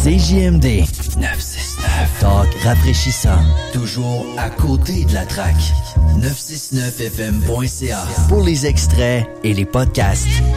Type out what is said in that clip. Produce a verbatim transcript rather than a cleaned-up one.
C J M D neuf cent soixante-neuf. Talk rafraîchissant. Toujours à côté de la traque. neuf cent soixante-neuf F M point C A. Pour les extraits et les podcasts,